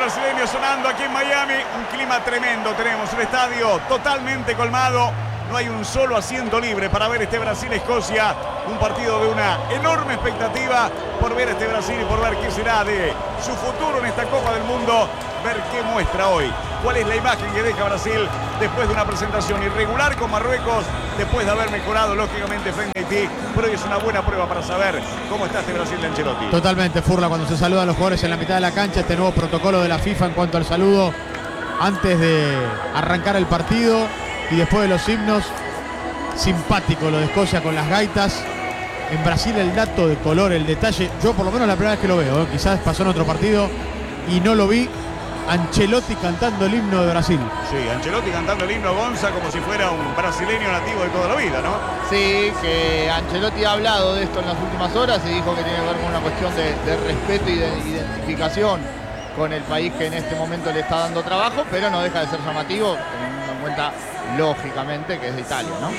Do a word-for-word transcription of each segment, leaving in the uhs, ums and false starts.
brasileño sonando aquí en Miami. Un clima tremendo tenemos, un estadio totalmente colmado. No hay un solo asiento libre para ver este Brasil-Escocia. Un partido de una enorme expectativa por ver este Brasil y por ver qué será de su futuro en esta Copa del Mundo. Ver qué muestra hoy. Cuál es la imagen que deja Brasil después de una presentación irregular con Marruecos, después de haber mejorado lógicamente frente a Haití. Pero hoy es una buena prueba para saber cómo está este Brasil de Ancelotti. Totalmente, Furla, cuando se saluda a los jugadores en la mitad de la cancha, este nuevo protocolo de la FIFA en cuanto al saludo antes de arrancar el partido. Y después de los himnos, simpático lo de Escocia con las gaitas. En Brasil el dato de color, el detalle, yo por lo menos la primera vez que lo veo, ¿eh? Quizás pasó en otro partido y no lo vi. Ancelotti cantando el himno de Brasil. Sí, Ancelotti cantando el himno Gonza como si fuera un brasileño nativo de toda la vida, ¿no? Sí, que Ancelotti ha hablado de esto en las últimas horas y dijo que tiene que ver con una cuestión de, de respeto y de identificación con el país que en este momento le está dando trabajo, pero no deja de ser llamativo, teniendo en cuenta lógicamente que es de Italia, ¿no?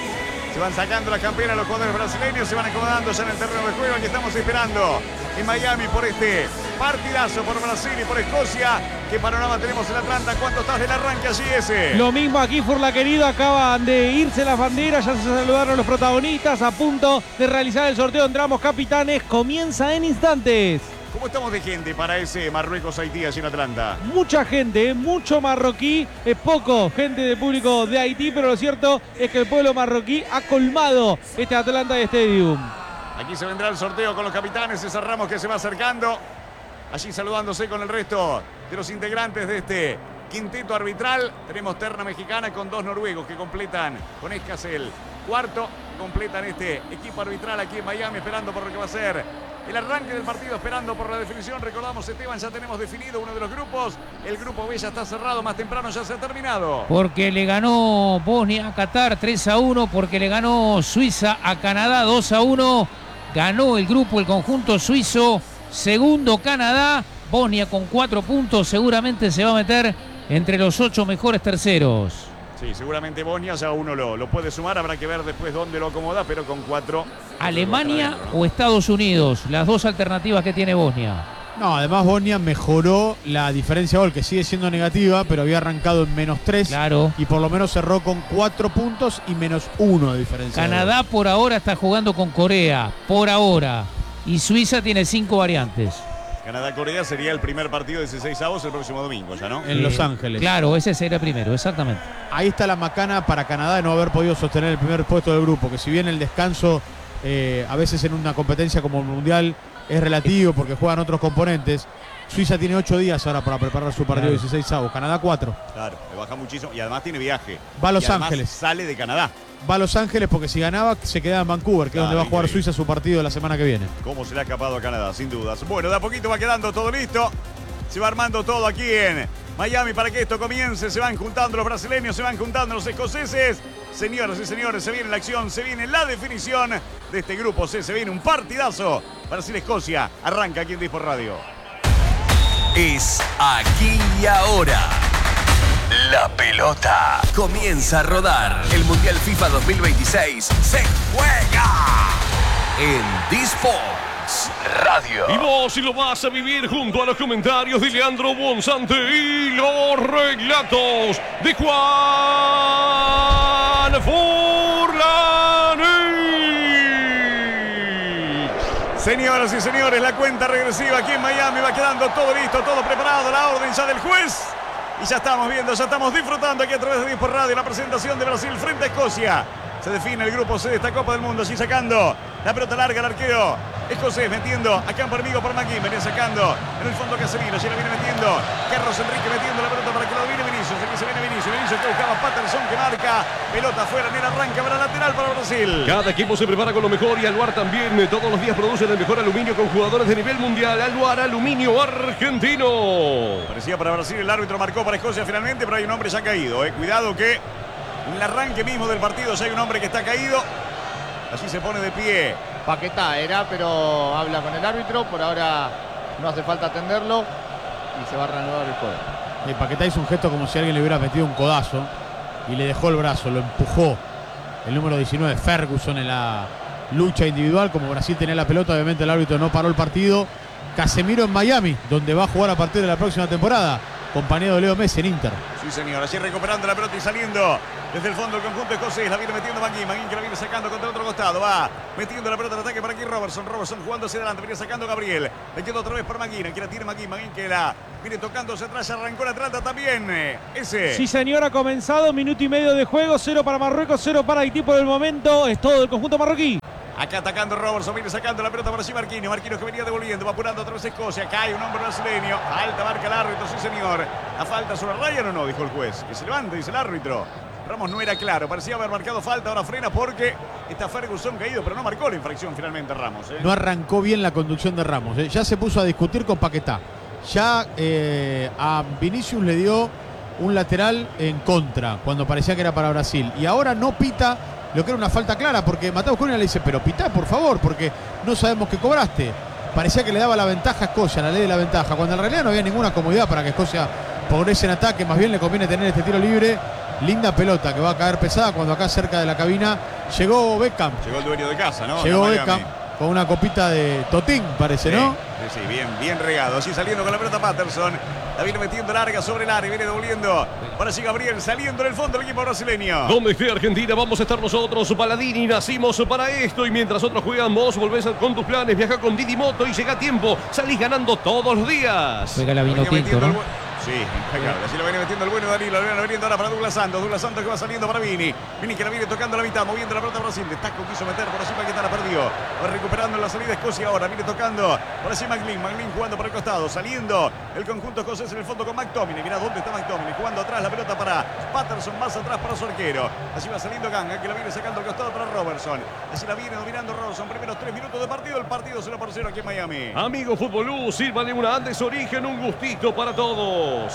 Se van sacando las campeonas los jugadores brasileños, se van acomodando ya en el terreno de juego. Aquí estamos esperando en Miami por este partidazo por Brasil y por Escocia. ¿Qué panorama tenemos en Atlanta? ¿Cuánto estás del arranque allí ese? Lo mismo aquí, Furla querido, acaban de irse las banderas, ya se saludaron los protagonistas, a punto de realizar el sorteo entre ambos capitanes, comienza en instantes. ¿Cómo estamos de gente para ese Marruecos-Haití allí en Atlanta? Mucha gente, ¿eh? Mucho marroquí, es poco gente de público de Haití, pero lo cierto es que el pueblo marroquí ha colmado este Atlanta Stadium. Aquí se vendrá el sorteo con los capitanes, ese Ramos que se va acercando, allí saludándose con el resto de los integrantes de este quinteto arbitral. Tenemos terna mexicana con dos noruegos que completan con Escas el cuarto, completan este equipo arbitral aquí en Miami, esperando por lo que va a ser el arranque del partido, esperando por la definición. Recordamos, Esteban, ya tenemos definido uno de los grupos. El grupo B ya está cerrado, más temprano ya se ha terminado. Porque le ganó Bosnia a Qatar tres a uno, porque le ganó Suiza a Canadá dos a uno. Ganó el grupo, el conjunto suizo. Segundo Canadá, Bosnia con cuatro puntos. Seguramente se va a meter entre los ocho mejores terceros. Sí, seguramente Bosnia ya uno lo, lo puede sumar. Habrá que ver después dónde lo acomoda, pero con cuatro. Alemania dentro, ¿no? O Estados Unidos, las dos alternativas que tiene Bosnia. No, además Bosnia mejoró la diferencia de gol, que sigue siendo negativa, pero había arrancado en menos tres. Claro. Y por lo menos cerró con cuatro puntos y menos uno de diferencia. Canadá por ahora está jugando con Corea, por ahora. Y Suiza tiene cinco variantes. Canadá-Corea sería el primer partido de dieciséis avos el próximo domingo, ¿ya no? En eh, Los Ángeles. Claro, ese sería primero, exactamente. Ahí está la macana para Canadá de no haber podido sostener el primer puesto del grupo, que si bien el descanso eh, a veces en una competencia como el Mundial es relativo porque juegan otros componentes, Suiza tiene ocho días ahora para preparar su partido de claro. dieciséis avos, Canadá cuatro. Claro, le baja muchísimo y además tiene viaje. Va a Los y además Ángeles. Sale de Canadá. Va a Los Ángeles porque si ganaba se quedaba en Vancouver, que Claro, es donde va a jugar increíble. Suiza su partido la semana que viene. Cómo se le ha escapado a Canadá, sin dudas. Bueno, de a poquito va quedando todo listo. Se va armando todo aquí en Miami para que esto comience. Se van juntando los brasileños, se van juntando los escoceses. Señoras y señores, se viene la acción, se viene la definición de este grupo C. Se viene un partidazo. Brasil-Escocia arranca aquí en Dispor Radio. Es aquí y ahora. La pelota comienza a rodar. El Mundial FIFA dos mil veintiséis se juega en Disports Radio. Y vos si lo vas a vivir junto a los comentarios de Leandro Bonsante y los relatos de Juan Furlani. Señoras y señores, la cuenta regresiva aquí en Miami va quedando todo listo, todo preparado. La orden ya del juez. Y ya estamos viendo, ya estamos disfrutando aquí a través de Dispor Radio la presentación de Brasil frente a Escocia. Se define el grupo C de esta Copa del Mundo, así sacando la pelota larga al arquero escocés, metiendo a campo enemigo por Magui, viene sacando en el fondo Casemiro, ya la viene metiendo Carlos Enrique metiendo la pelota para que lo domine Vinicius, aquí se viene Vinicius, Vinicius que buscaba Patterson que marca, pelota afuera, en el arranque para lateral para Brasil. Cada equipo se prepara con lo mejor y Aluar también. Todos los días producen el mejor aluminio con jugadores de nivel mundial. Aluar, aluminio argentino. Parecía para Brasil, el árbitro marcó para Escocia finalmente, pero hay un hombre ya caído. Eh. Cuidado que en el arranque mismo del partido ya hay un hombre que está caído. Allí se pone de pie. Paquetá era, pero habla con el árbitro. Por ahora no hace falta atenderlo y se va a reanudar el juego. Eh, Paquetá hizo un gesto como si alguien le hubiera metido un codazo y le dejó el brazo, lo empujó. El número diecinueve, Ferguson, en la lucha individual. Como Brasil tenía la pelota, obviamente el árbitro no paró el partido. Casemiro en Miami, donde va a jugar a partir de la próxima temporada, compañero de Leo Messi en Inter. Sí, señor. Allí recuperando la pelota y saliendo desde el fondo el conjunto escocés. La viene metiendo Magui. Magui que la viene sacando contra el otro costado. Va metiendo la pelota al ataque para aquí Robertson. Robertson jugando hacia adelante. Viene sacando Gabriel. Le queda otra vez para Magui. Aquí la tiene Magui. Magui que la viene tocándose atrás. Arrancó la Atlanta también. Ese. Sí, señor. Ha comenzado. Minuto y medio de juego. Cero para Marruecos, cero para Haití por el momento. Es todo el conjunto marroquí. Acá atacando Robertson, viene sacando la pelota para allí Marquinhos. Marquinhos que venía devolviendo, va apurando otra vez Escocia. Cae un hombre brasileño. Falta, marca el árbitro, sí señor. ¿La falta sobre Ryan o no? Dijo el juez. Que se levante, dice el árbitro. Ramos no era claro, parecía haber marcado falta, ahora frena porque está Ferguson caído, pero no marcó la infracción finalmente Ramos. ¿eh? No arrancó bien la conducción de Ramos. ¿eh? Ya se puso a discutir con Paquetá. Ya eh, a Vinicius le dio un lateral en contra cuando parecía que era para Brasil. Y ahora no pita lo que era una falta clara, porque Mateus Cunha le dice, pero pitá, por favor, porque no sabemos qué cobraste. Parecía que le daba la ventaja a Escocia, la ley de la ventaja, cuando en realidad no había ninguna comodidad para que Escocia progrese en ataque. Más bien le conviene tener este tiro libre. Linda pelota que va a caer pesada cuando acá cerca de la cabina llegó Beckham. Llegó el dueño de casa, ¿no? Llegó No, Beckham con una copita de Totín, parece, sí, ¿no? Sí, sí, bien, bien regado. Así saliendo con la pelota Patterson. La viene metiendo larga sobre el área, viene devolviendo. Ahora sí Gabriel saliendo en el fondo del equipo brasileño. Donde esté Argentina, vamos a estar nosotros, Paladini, nacimos para esto. Y mientras otros juegan, vos volvés con tus planes, viaja con Didi Moto y llega a tiempo. Salís ganando todos los días. Juega la vino tinto, ¿no? Sí, impecable. Así lo viene metiendo el bueno Danilo. Lo viene abriendo ahora para Douglas Santos. Douglas Santos que va saliendo para Vini. Vini que la viene tocando la mitad, moviendo la pelota a Brasil. Destaco quiso meter por allí Paquetá, la perdió. Va recuperando en la salida Escocia ahora. Viene tocando por allí McLean. McLean jugando por el costado. Saliendo el conjunto escocés en el fondo con McTominay. Mirá dónde está McTominay. Jugando atrás la pelota para Patterson. Más atrás para su arquero. Así va saliendo Ganga que la viene sacando al costado para Robertson. Así la viene dominando Robertson. Primeros tres minutos de partido. El partido cero por cero aquí en Miami. Amigo Fútbolú, sírvale una Andes Origen, un gustito para todos.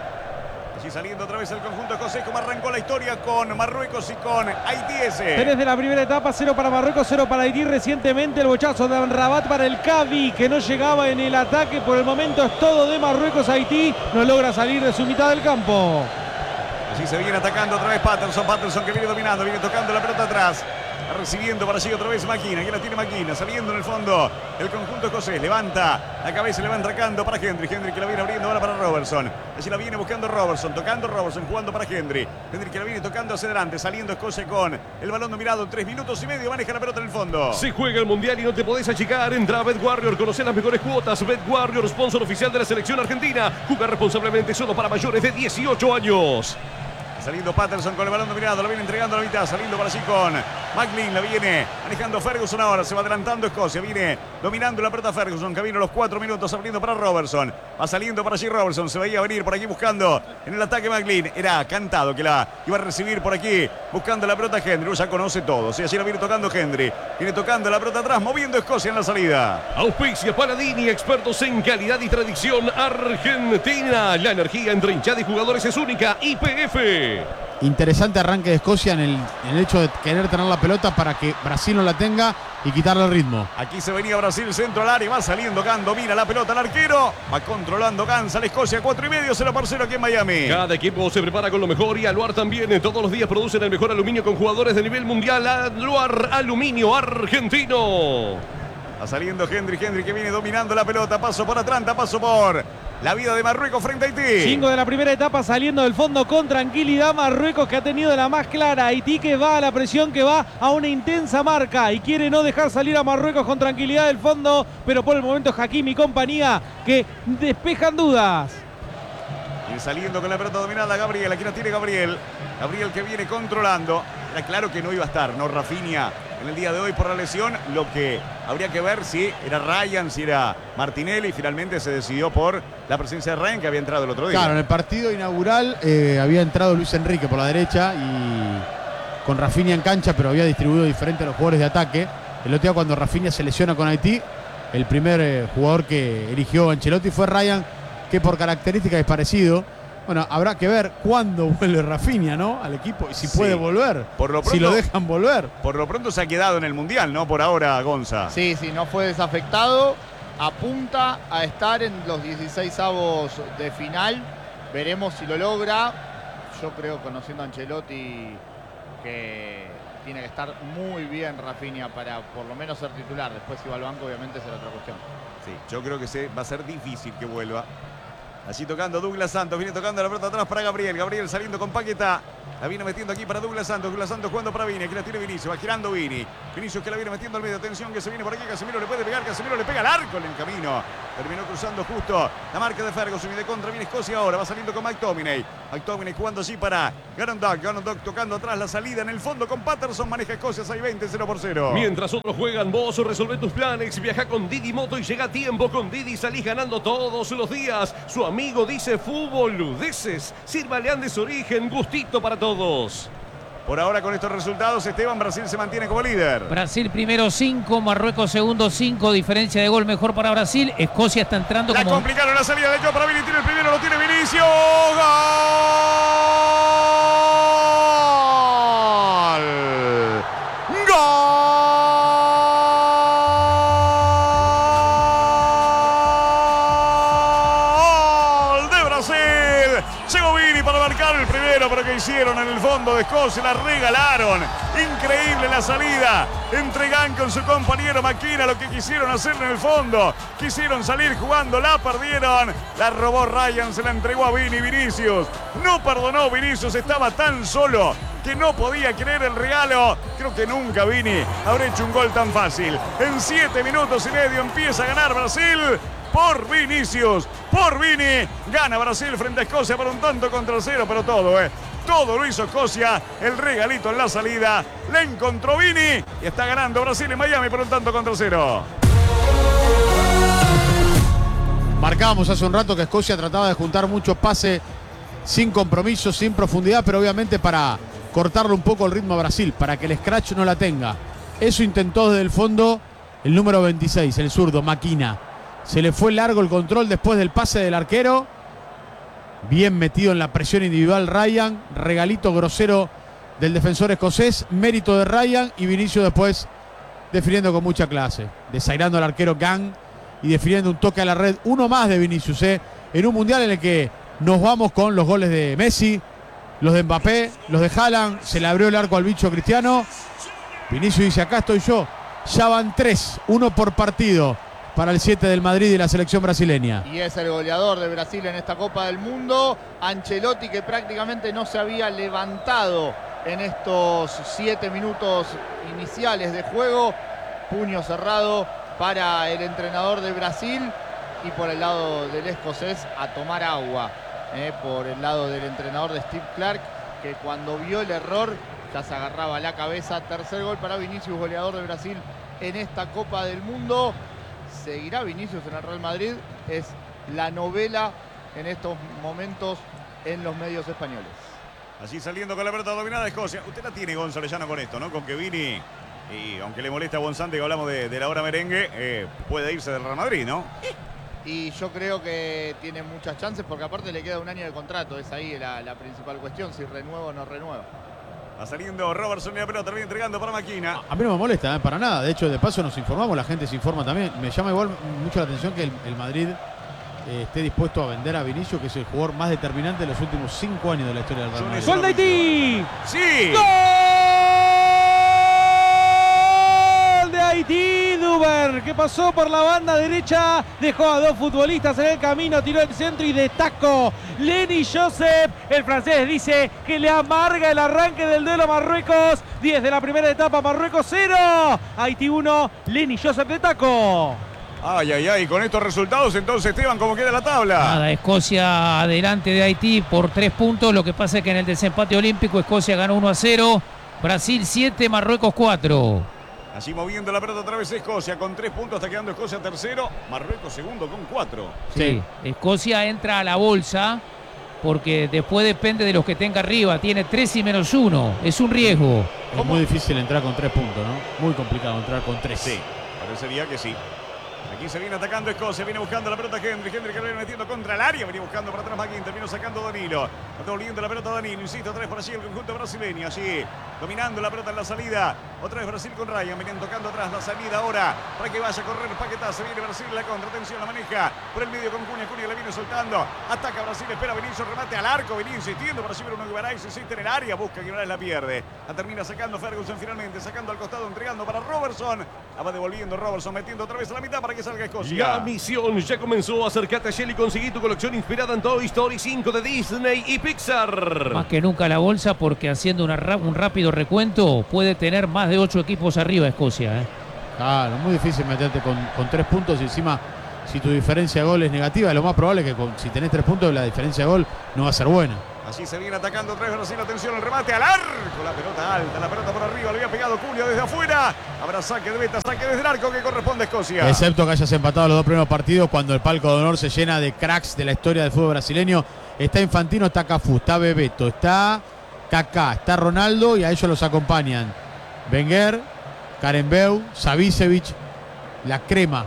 Así saliendo otra vez el conjunto escocés, como arrancó la historia con Marruecos y con Haití ese. Tres de la primera etapa, cero para Marruecos, cero para Haití. Recientemente el bochazo de Amrabat para el Cavi, que no llegaba en el ataque. Por el momento es todo de Marruecos. Haití no logra salir de su mitad del campo. Así se viene atacando otra vez Patterson. Patterson que viene dominando, viene tocando la pelota atrás. Recibiendo para allí otra vez Maquina. Aquí la tiene Maquina. Saliendo en el fondo el conjunto escocés. Levanta la cabeza, le va entregando para Hendry. Hendry que la viene abriendo ahora para Robertson. Allí la viene buscando Robertson. Tocando Robertson. Jugando para Hendry. Hendry que la viene tocando hacia adelante. Saliendo Escocia con el balón dominado en tres minutos y medio. Maneja la pelota en el fondo. Se juega el mundial y no te podés achicar. Entra a Bet Warrior. Conoce las mejores cuotas. Bet Warrior, sponsor oficial de la selección argentina. Juega responsablemente solo para mayores de dieciocho años. Saliendo Patterson con el balón dominado, lo viene entregando a la mitad, saliendo para allí con McLean, la viene manejando Ferguson ahora, se va adelantando Escocia, viene dominando la pelota Ferguson, que viene los cuatro minutos abriendo para Robertson, va saliendo para allí Robertson, se veía venir por aquí buscando en el ataque McLean, era cantado que la iba a recibir por aquí, buscando la pelota Hendry, ya conoce todo, sí, allí la viene tocando Hendry, viene tocando la pelota atrás, moviendo Escocia en la salida. Auspicia Paladini, expertos en calidad y tradición argentina, la energía entre hinchada y jugadores es única, I P F. Interesante arranque de Escocia en el, en el hecho de querer tener la pelota para que Brasil no la tenga y quitarle el ritmo. Aquí se venía Brasil, centro al área, va saliendo Gan, domina la pelota al arquero, va controlando Gan, sale Escocia, cuatro y medio, cero por cero aquí en Miami. Cada equipo se prepara con lo mejor y Aluar también. Todos los días producen el mejor aluminio con jugadores de nivel mundial. Aluar Aluminio Argentino. Va saliendo Hendry, Hendry que viene dominando la pelota, paso por Atlanta, paso por la vida de Marruecos frente a Haití. Cinco de la primera etapa saliendo del fondo con tranquilidad. Marruecos que ha tenido la más clara. Haití que va a la presión, que va a una intensa marca y quiere no dejar salir a Marruecos con tranquilidad del fondo. Pero por el momento Hakimi y compañía que despejan dudas. Y saliendo con la pelota dominada Gabriel, aquí la tiene Gabriel. Gabriel que viene controlando. Era claro que no iba a estar, ¿no? Rafinha en el día de hoy por la lesión. Lo que habría que ver si era Ryan, si era Martinelli. Finalmente se decidió por la presencia de Ryan, que había entrado el otro día. Claro, en el partido inaugural eh, había entrado Luis Enrique por la derecha y con Rafinha en cancha, pero había distribuido diferente a los jugadores de ataque. El otro día cuando Rafinha se lesiona con Haití, el primer eh, jugador que eligió Ancelotti fue Ryan, que por características es parecido. Bueno, habrá que ver cuándo vuelve Rafinha, ¿no? Al equipo y si sí. puede volver. Por lo pronto, si lo dejan volver. Por lo pronto se ha quedado en el Mundial, ¿no? Por ahora, Gonza. Sí, sí, no fue desafectado. Apunta a estar en los dieciseisavos de final. Veremos si lo logra. Yo creo, conociendo a Ancelotti, que tiene que estar muy bien Rafinha para por lo menos ser titular. Después si va al banco obviamente será otra cuestión. Sí, yo creo que se, va a ser difícil que vuelva. Allí tocando Douglas Santos, viene tocando la pelota atrás para Gabriel. Gabriel saliendo con Paquetá. La viene metiendo aquí para Douglas Santos. Douglas Santos jugando para Vini. Aquí la tiene Vinicius. Va girando Vini. Vinicius que la viene metiendo al medio. Atención que se viene por aquí. Casemiro le puede pegar. Casemiro le pega al arco en el camino. Terminó cruzando justo la marca de Ferguson. Y de contra viene Escocia ahora. Va saliendo con McTominay. McTominay jugando allí para Garon Dog. Garon Dog tocando atrás la salida en el fondo con Patterson. Maneja Escocia seis veinte, cero por cero. Mientras otros juegan, vos resolvé tus planes. Viaja con Didi Moto y llega a tiempo. Con Didi salís ganando todos los días. Su amigo dice fútbol, ludeces. Sírvale Andes Origen, gustito para todos. Por ahora con estos resultados, Esteban, Brasil se mantiene como líder. Brasil primero cinco, Marruecos segundo cinco, diferencia de gol mejor para Brasil. Escocia está entrando La como... complicaron la salida de Joe para Vini, tiene el primero, lo tiene Vinicius. ¡Gol! ¡Gol de Brasil! Llegó Vini para marcar el primero, pero que hicieron en el fondo de Escocia, la regalaron. Increíble la salida entre Gang con su compañero Maquina, lo que quisieron hacer en el fondo. Quisieron salir jugando, la perdieron. La robó Ryan, se la entregó a Vini. Vinicius no perdonó, Vinicius estaba tan solo que no podía creer el regalo. Creo que nunca Vini habrá hecho un gol tan fácil. En siete minutos y medio empieza a ganar Brasil. Por Vinicius, por Vini, gana Brasil frente a Escocia por un tanto contra el cero, pero todo, eh. Todo lo hizo Escocia, el regalito en la salida, le encontró Vini y está ganando Brasil en Miami por un tanto contra el cero. Marcábamos hace un rato que Escocia trataba de juntar mucho pase sin compromiso, sin profundidad, pero obviamente para cortarle un poco el ritmo a Brasil, para que el scratch no la tenga. Eso intentó desde el fondo el número veintiséis, el zurdo, Maquina. Se le fue largo el control después del pase del arquero. Bien metido en la presión individual Ryan. Regalito grosero del defensor escocés. Mérito de Ryan y Vinicius después definiendo con mucha clase. Desairando al arquero Gang y definiendo un toque a la red. Uno más de Vinicius, ¿eh? En un mundial en el que nos vamos con los goles de Messi, los de Mbappé, los de Haaland. Se le abrió el arco al bicho Cristiano. Vinicius dice, acá estoy yo. Ya van tres, uno por partido para el siete del Madrid y la selección brasileña. Y es el goleador de Brasil en esta Copa del Mundo. Ancelotti, que prácticamente no se había levantado en estos siete minutos iniciales de juego. Puño cerrado para el entrenador de Brasil. Y por el lado del escocés, a tomar agua. Eh, por el lado del entrenador de Steve Clarke, que cuando vio el error ya se agarraba la cabeza. Tercer gol para Vinicius, goleador de Brasil en esta Copa del Mundo. ¿Seguirá Vinicius en el Real Madrid? Es la novela en estos momentos en los medios españoles. Allí saliendo con la pelota dominada de Escocia. Usted la tiene, Gonzalezano, con esto, ¿no? Con que Vini, y aunque le molesta a Bonzante que hablamos de, de la hora merengue, eh, puede irse del Real Madrid, ¿no? Y yo creo que tiene muchas chances porque aparte le queda un año de contrato. Es ahí la, la principal cuestión, si renueva o no renueva. Va saliendo Robertson y la pelota, viene entregando para Maquina. A mí no me molesta, ¿eh? Para nada. De hecho, de paso nos informamos, la gente se informa también. Me llama igual mucho la atención que el, el Madrid eh, esté dispuesto a vender a Vinicius, que es el jugador más determinante de los últimos cinco años de la historia del Real Madrid. ¡Gol de Haití! ¡Sí! ¡Gol de Haití! Duber, que pasó por la banda derecha, dejó a dos futbolistas en el camino, tiró el centro y de taco Lenny Joseph. El francés dice que le amarga el arranque del duelo Marruecos. diez de la primera etapa, Marruecos cero. Haití uno, Lenny Joseph de taco. Ay, ay, ay, con estos resultados entonces, Esteban, ¿cómo queda la tabla? Nada, Escocia adelante de Haití por tres puntos. Lo que pasa es que en el desempate olímpico Escocia ganó uno a cero. Brasil siete, Marruecos cuatro. Allí moviendo la pelota otra vez Escocia con tres puntos, está quedando Escocia tercero, Marruecos segundo con cuatro. Sí, Escocia entra a la bolsa porque después depende de los que tenga arriba. Tiene tres y menos uno, es un riesgo. Es muy difícil entrar con tres puntos, ¿no? Muy complicado entrar con tres. Sí, parecería que sí. Aquí se viene atacando Escocia, viene buscando la pelota Hendry, Hendry que lo viene metiendo contra el área, venía buscando para atrás McGuinter, vino sacando Danilo, está devolviendo la pelota Danilo, insisto, otra vez por allí el conjunto brasileño, allí dominando la pelota en la salida, otra vez Brasil con Ryan, venían tocando atrás la salida ahora, para que vaya a correr Paquetá, se viene Brasil la contra, atención, la maneja por el medio con Cunha, Cunha le viene soltando, ataca Brasil, espera Vinicius, remate al arco, venía insistiendo para recibir uno Guimarães, insiste en el área, busca Guimarães, la pierde, la termina sacando Ferguson finalmente, sacando al costado, entregando para Robertson, la va devolviendo Robertson, metiendo otra vez a la mitad para que salga Escocia. La misión ya comenzó. Acércate a Shell y conseguí tu colección inspirada en Toy Story cinco de Disney y Pixar. Más que nunca la bolsa, porque haciendo una, un rápido recuento puede tener más de ocho equipos arriba Escocia. ¿eh? Claro, muy difícil meterte con, con tres puntos y encima si tu diferencia de gol es negativa, lo más probable es que con, si tenés tres puntos la diferencia de gol no va a ser buena. Así se viene atacando otra vez Brasil, atención al remate al arco, la pelota alta, la pelota por arriba, le había pegado Cunha desde afuera, habrá saque de meta, saque desde el arco que corresponde a Escocia. Excepto que hayas empatado los dos primeros partidos cuando el palco de honor se llena de cracks de la historia del fútbol brasileño. Está Infantino, está Cafú, está Bebeto, está Kaká, está Ronaldo y a ellos los acompañan Wenger, Karembeu, Savicevic, la crema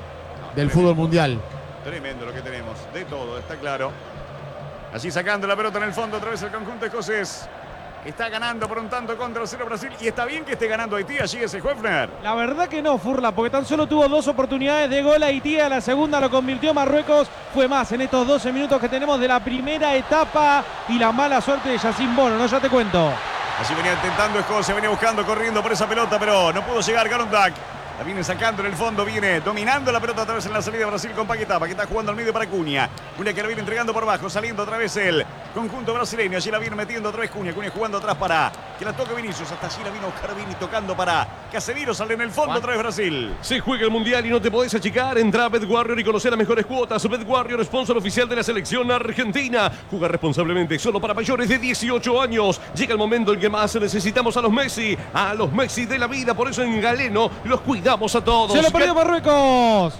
del Tremendo. Fútbol mundial. Tremendo lo que tenemos, de todo, está claro. Allí sacando la pelota en el fondo otra vez el conjunto escocés. Está ganando por un tanto contra cero Brasil y está bien que esté ganando Haití allí ese Höfner. La verdad que no, Furla, porque tan solo tuvo dos oportunidades de gol Haití, a la segunda lo convirtió Marruecos. Fue más en estos doce minutos que tenemos de la primera etapa y la mala suerte de Yacine Bono, ¿no? Ya te cuento. Allí venía intentando Escocia, venía buscando, corriendo por esa pelota, pero no pudo llegar Garundak. La viene sacando en el fondo, viene dominando la pelota otra vez en la salida de Brasil con Paquetá. Paquetá jugando al medio para Cunha. Cunha que la viene entregando por abajo, saliendo otra vez el conjunto brasileño. Allí la viene metiendo otra vez Cunha. Cunha jugando atrás para que la toque Vinicius. Hasta allí la vino a buscar Vini tocando para Casemiro. Sale en el fondo otra vez Brasil. Se juega el Mundial y no te podés achicar. Entra a BetWarrior y conocer las mejores cuotas. BetWarrior, sponsor oficial de la selección argentina. Juega responsablemente, solo para mayores de dieciocho años. Llega el momento en que más necesitamos a los Messi. A los Messi de la vida. Por eso en Galeno los cuidamos a todos. Se lo perdió Marruecos.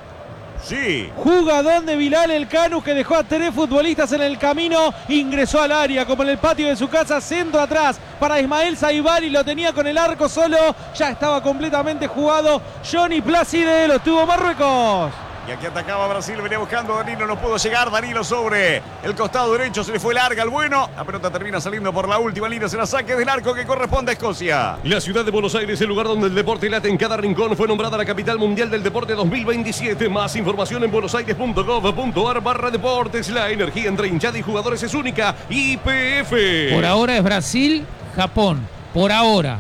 Sí. Jugadón de Bilal El Canus que dejó a tres futbolistas en el camino. Ingresó al área como en el patio de su casa. Centro atrás para Ismael Saibari. Lo tenía con el arco solo. Ya estaba completamente jugado. Johnny Placide lo tuvo Marruecos. Y aquí atacaba Brasil, venía buscando a Danilo, no pudo llegar. Danilo sobre el costado derecho, se le fue larga al bueno. La pelota termina saliendo por la última línea, será saque del arco que corresponde a Escocia. La ciudad de Buenos Aires, el lugar donde el deporte late en cada rincón, fue nombrada la capital mundial del deporte dos mil veintisiete. Más información en buenosaires punto gov punto ar barra deportes. La energía entre hinchada y jugadores es única. Y P F. Por ahora es Brasil, Japón. Por ahora.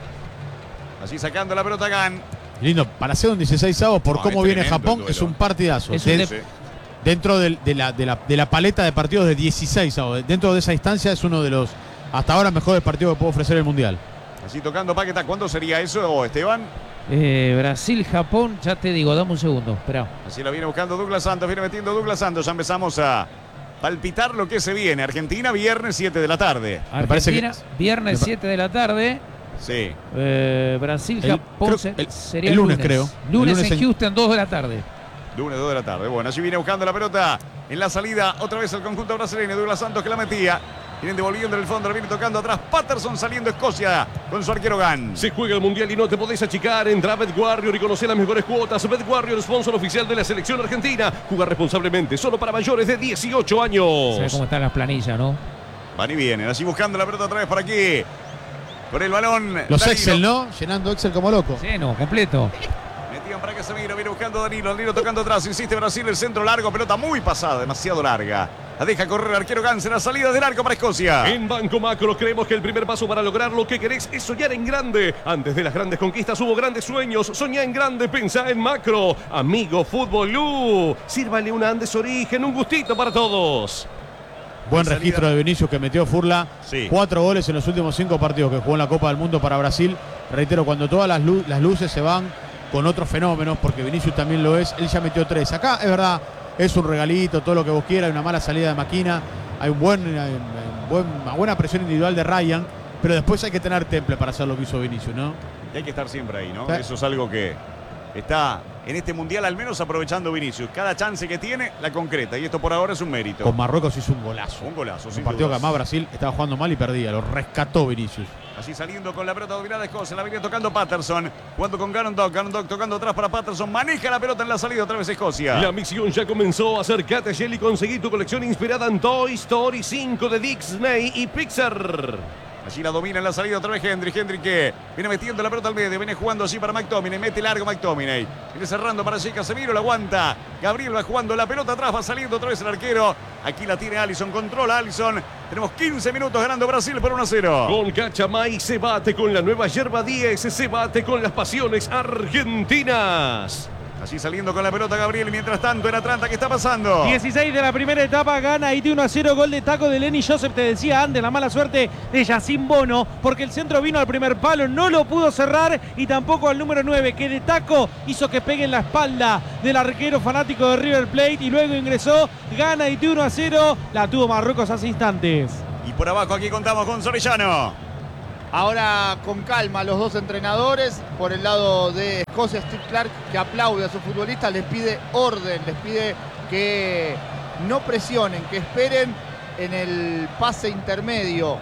Así sacando la pelota Gan. Lindo, para hacer un dieciséis avos por No, cómo es viene tremendo Japón, el duelo. es un partidazo. Es un De- de- Sí. Dentro del- de, la, de, la, de la paleta de partidos de dieciséis avos, dentro de esa instancia es uno de los hasta ahora mejores partidos que puede ofrecer el Mundial. Así tocando Paquetá, ¿cuándo sería eso, Esteban? Eh, Brasil, Japón, ya te digo, dame un segundo, espera. Así la viene buscando Douglas Santos, viene metiendo Douglas Santos. Ya empezamos a palpitar lo que se viene. Argentina, viernes siete de la tarde. Me parece Argentina, que- viernes me pa- siete de la tarde. Sí. Eh, Brasil, El- Japón, creo- se- el- sería el lunes, creo. El Lunes, lunes en en- Houston, dos de la tarde. Lunes dos de la tarde. Bueno, allí viene buscando la pelota en la salida. Otra vez el conjunto brasileño. Douglas Santos que la metía. Vienen devolviendo en el fondo, la viene tocando atrás. Patterson saliendo Escocia con su arquero Gan. Se juega el Mundial y no te podés achicar. Entra a BetWarrior y conocer las mejores cuotas. BetWarrior, sponsor oficial de la selección argentina. Juega responsablemente, solo para mayores de dieciocho años. ¿Sabes cómo están las planillas, no? Van y vienen. Allí buscando la pelota otra vez por aquí. Por el balón. Los Danilo. Excel, ¿no? Llenando Excel como loco. Lleno, completo. Metían para Casemiro, viene buscando a Danilo, Danilo tocando atrás, insiste Brasil, el centro largo, pelota muy pasada, demasiado larga. La deja correr el arquero Gans en la salida del arco para Escocia. En Banco Macro creemos que el primer paso para lograr lo que querés es soñar en grande. Antes de las grandes conquistas hubo grandes sueños. Soñá en grande, pensá en macro. Amigo Fútbolú, sírvale una Andes Origen, un gustito para todos. Buen Salida. registro de Vinicius que metió Furla. Sí. Cuatro goles en los últimos cinco partidos que jugó en la Copa del Mundo para Brasil. Reitero, cuando todas las, lu- las luces se van con otros fenómenos, porque Vinicius también lo es, él ya metió tres. Acá, es verdad, es un regalito, todo lo que vos quieras, hay una mala salida de Maquina, hay, un buen, hay un buen- una buena presión individual de Ryan, pero después hay que tener temple para hacer lo que hizo Vinicius, ¿no? Y hay que estar siempre ahí, ¿no? Sí. Eso es algo que está en este mundial al menos aprovechando Vinicius. Cada chance que tiene la concreta y esto por ahora es un mérito. Con Marruecos hizo un golazo. Un golazo, Un partido que además Brasil estaba jugando mal y perdía. Lo rescató Vinicius. Así saliendo con la pelota dominada Escocia, la viene tocando Patterson, jugando con Ganon Dog, Ganon Dog tocando atrás para Patterson, maneja la pelota en la salida otra vez Escocia. La misión ya comenzó. Acércate, Shelly, conseguí tu colección inspirada en Toy Story cinco de Disney y Pixar. Allí la domina en la salida otra vez Hendry. Hendry que viene metiendo la pelota al medio. Viene jugando así para McTominay. Mete largo McTominay. Viene cerrando para allí Casemiro. La aguanta. Gabriel va jugando la pelota atrás. Va saliendo otra vez el arquero. Aquí la tiene Alisson. Controla Alisson. Tenemos quince minutos ganando Brasil por uno a cero. Con Cachamay se bate con la nueva yerba diez. Se bate con las pasiones argentinas. Así saliendo con la pelota Gabriel. Mientras tanto en Atlanta, ¿qué está pasando? dieciséis de la primera etapa, gana Haití uno a cero, gol de taco de Lenny Joseph. Te decía antes, la mala suerte de Yacine Bono, porque el centro vino al primer palo, no lo pudo cerrar, y tampoco al número nueve, que de taco hizo que pegue en la espalda del arquero fanático de River Plate, y luego ingresó, gana Haití uno a cero, la tuvo Marruecos hace instantes. Y por abajo aquí contamos con Sorellano. Ahora con calma los dos entrenadores. Por el lado de Escocia, Steve Clarke, que aplaude a sus futbolistas, les pide orden, les pide que no presionen, que esperen en el pase intermedio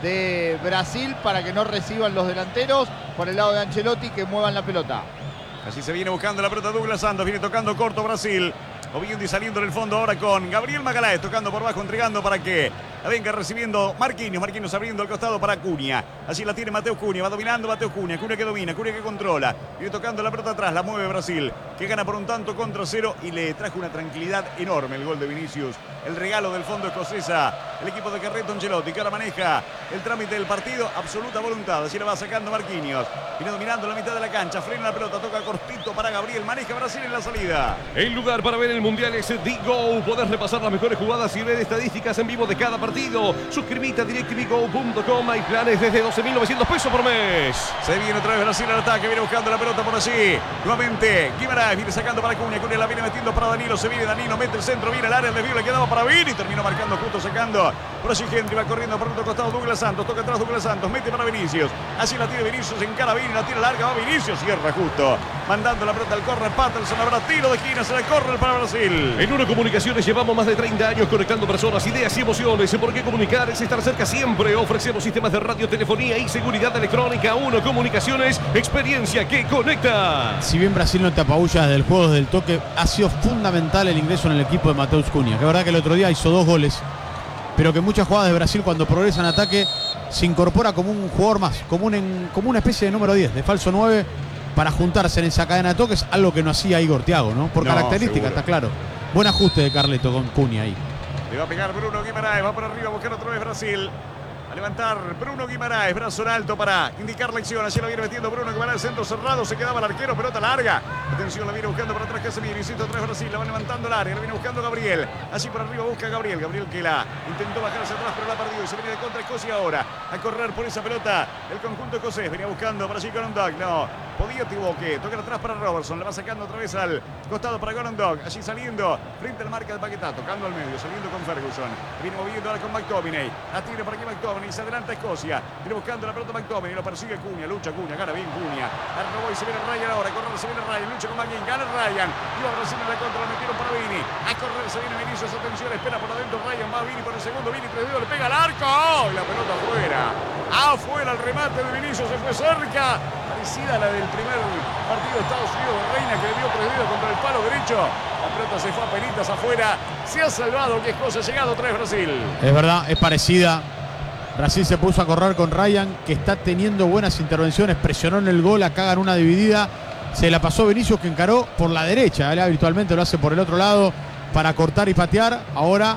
de Brasil para que no reciban los delanteros. Por el lado de Ancelotti, que muevan la pelota. Así se viene buscando la pelota Douglas Santos, viene tocando corto Brasil. Oviedo saliendo en el fondo ahora con Gabriel Magalhães, tocando por abajo, entregando para que la venga recibiendo Marquinhos. Marquinhos abriendo al costado para Cunha. Así la tiene Mateo Cunha, va dominando Mateo Cunha. Cunha que domina, Cunha que controla. Viene tocando la pelota atrás, la mueve Brasil, que gana por un tanto contra cero y le trajo una tranquilidad enorme el gol de Vinicius. El regalo del fondo escocesa, el equipo de Carleto Ancelotti, que ahora maneja el trámite del partido, absoluta voluntad. Así la va sacando Marquinhos. Viene dominando la mitad de la cancha, frena la pelota, toca cortito para Gabriel, maneja Brasil en la salida. El lugar para ver el Mundial es DiGo. Podés repasar las mejores jugadas y ver estadísticas en vivo de cada partido. Suscribite a directv go punto com. Hay planes desde doce mil novecientos pesos por mes. Se viene otra vez Brasil al ataque. Viene buscando la pelota por allí. Nuevamente Guimarães viene sacando para Cunha. Cunha la viene metiendo para Danilo. Se viene Danilo, mete el centro, viene al área. El desvío le quedaba para Vini. Terminó marcando justo, sacando por allí Hendry. Va corriendo por otro costado Douglas Santos. Toca atrás Douglas Santos. Mete para Vinicius. Así la tiene Vinicius. Encara Vini. La tira larga. Va Vinicius. Cierra justo. Mandando la pelota al córner. Patterson. Habrá tiro de esquina. Se la corre para Brasil. En Uno Comunicaciones llevamos más de treinta años conectando personas, ideas y emociones. Porque comunicar es estar cerca siempre. Ofrecemos sistemas de radio, telefonía y seguridad electrónica. Uno Comunicaciones, experiencia que conecta. Si bien Brasil no te apabulla desde el juego, desde el toque, ha sido fundamental el ingreso en el equipo de Mateus Cunha. Que es verdad que el otro día hizo dos goles, pero que muchas jugadas de Brasil cuando progresa en ataque se incorpora como un jugador más, como, un, en, como una especie de número diez, de falso nueve, para juntarse en esa cadena de toques, algo que no hacía Igor Thiago, ¿no? Por No, característica, seguro. está claro. Buen ajuste de Carleto con Cunha ahí. Le va a pegar Bruno Guimarães, va por arriba a buscar otra vez Brasil. A levantar Bruno Guimarães, brazo en alto para indicar la acción. Allí la viene metiendo Bruno Guimarães, centro cerrado, se quedaba el arquero, pelota larga. Atención, la viene buscando para atrás Casemiro, insisto, otra vez Brasil, la va levantando el área, la viene buscando Gabriel. Allí por arriba busca Gabriel, Gabriel que la intentó bajarse atrás, pero la ha perdido y se viene de contra Escocia ahora. A correr por esa pelota el conjunto escocés, venía buscando para allí Ganon Dog, no, podía Tiboque, toca atrás para Robertson, la va sacando otra vez al costado para Ganon Dog, allí saliendo frente al marca de Paquetá, tocando al medio, saliendo con Ferguson. Viene moviendo ahora con McTominay, la tira para aquí McTominay, se adelanta Escocia. Viene buscando la pelota McTominay, lo persigue Cunha, lucha Cunha, gana bien Cunha. Arrobó y se viene Ryan ahora, a correr se viene Ryan, lucha con McGinn, gana Ryan. Iba a Brasil en la contra, lo metieron para Vini. A correr se viene Vinicius, atención, espera por adentro Ryan, va Vini por el segundo, Vini tres dedos, le pega al arco. ¡Oh! Y la pelota afuera. Afuera el remate de Vinicius, se fue cerca. Parecida a la del primer partido de Estados Unidos de Reina, que le dio tres dedos contra el palo derecho. La pelota se fue a penitas afuera. Se ha salvado, que es cosa, ha llegado otra vez Brasil. Es verdad, es parecida. Brasil se puso a correr con Ryan, que está teniendo buenas intervenciones, presionó en el gol, acá ganó una dividida, se la pasó Vinicius, que encaró por la derecha, él habitualmente lo hace por el otro lado para cortar y patear, ahora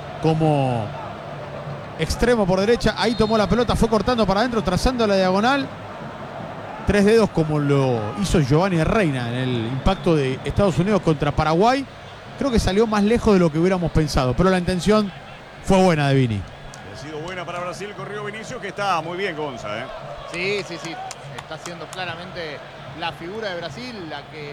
como extremo por derecha, ahí tomó la pelota, fue cortando para adentro, trazando la diagonal, tres dedos como lo hizo Giovanni Reina en el impacto de Estados Unidos contra Paraguay. Creo que salió más lejos de lo que hubiéramos pensado, pero la intención fue buena de Vini. Ha sido buena para Brasil, corrió Vinicius, que está muy bien, Gonza, ¿eh? Sí, sí, sí. Está siendo claramente la figura de Brasil, la que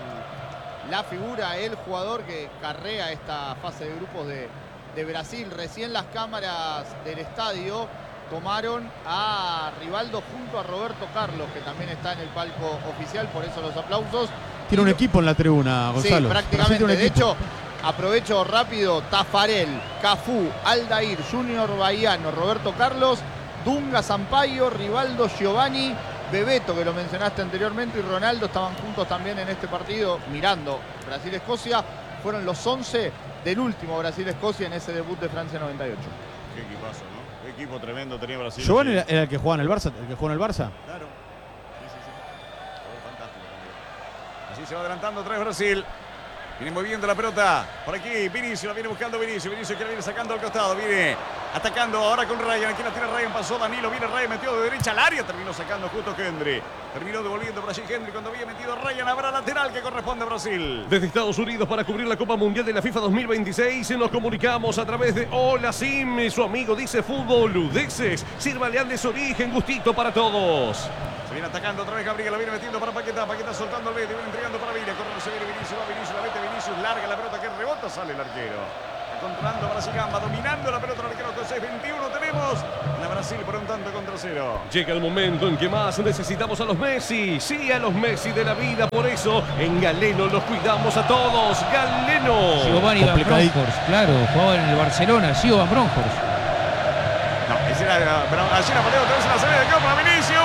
el, la figura, el jugador que carrea esta fase de grupos de, de Brasil. Recién las cámaras del estadio tomaron a Rivaldo junto a Roberto Carlos, que también está en el palco oficial, por eso los aplausos. Tiene un equipo en la tribuna, Gonzalo. Sí, prácticamente. De hecho, aprovecho rápido, Tafarel, Cafú, Aldair, Junior Baiano, Roberto Carlos, Dunga Sampaio, Rivaldo Giovanni, Bebeto, que lo mencionaste anteriormente, y Ronaldo estaban juntos también en este partido mirando Brasil-Escocia. Fueron los once del último Brasil-Escocia en ese debut de Francia noventa y ocho. Qué equipazo, ¿no? Qué equipo tremendo tenía Brasil. Giovanni era, era el que jugaba en el Barça, el que jugó en el Barça. Claro. Sí, sí, sí. Oh, fantástico también. Así se va adelantando otra vez Brasil. Viene moviendo la pelota. Por aquí Vinicius, la viene buscando Vinicius. Vinicius que la viene sacando al costado. Viene atacando ahora con Ryan. Aquí la tiene Ryan, pasó Danilo. Viene Ryan, metió de derecha al área. Terminó sacando justo Hendry. Terminó devolviendo Brasil Hendry cuando había metido Ryan. Habrá lateral que corresponde a Brasil. Desde Estados Unidos para cubrir la Copa Mundial de la FIFA dos mil veintiséis nos comunicamos a través de Hola Sim. Su amigo dice fútbol, Ludeces. Sirva Leandes Origen, gustito para todos. Se viene atacando otra vez Gabriel, la viene metiendo para Paquetá, Paquetá soltando el medio, viene entregando para Villa, corre, se viene Vinicius, va Vinicius, la mete Vinicius, larga la pelota que rebota, sale el arquero. Controlando Brasil Gamba, dominando la pelota el arquero con seis veintiuno tenemos la Brasil por un tanto contra cero. Llega el momento en que más necesitamos a los Messi, sí a los Messi de la vida, por eso en Galeno los cuidamos a todos. Galeno. Giovanni Van Bronckhorst, claro, jugaba en el Barcelona, sí, Van Bronckhorst. No, ese era, pero allí la pelea otra vez en la salida de campo para Vinicius.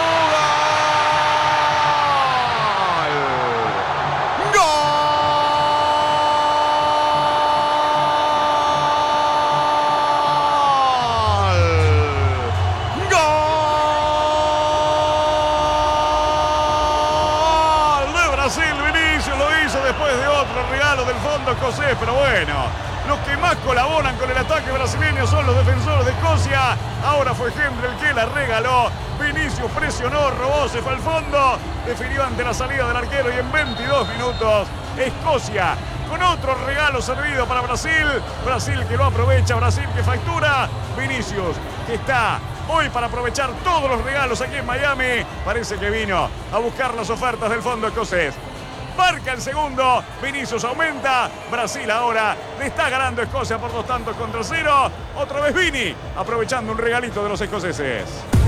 Escocés, pero bueno, los que más colaboran con el ataque brasileño son los defensores de Escocia. Ahora fue Hendry el que la regaló. Vinicius presionó, robó, se fue al fondo, definió ante la salida del arquero y en veintidós minutos Escocia con otro regalo servido para Brasil. Brasil que lo aprovecha, Brasil que factura. Vinicius que está hoy para aprovechar todos los regalos aquí en Miami. Parece que vino a buscar las ofertas del fondo escocés. Marca el segundo, Vinicius aumenta, Brasil ahora le está ganando Escocia por dos tantos contra cero. Otra vez Vini, aprovechando un regalito de los escoceses.